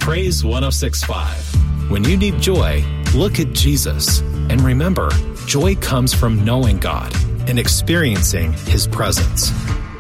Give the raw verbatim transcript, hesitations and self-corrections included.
Praise one oh six point five. When you need joy, look at Jesus. And remember, joy comes from knowing God and experiencing His presence.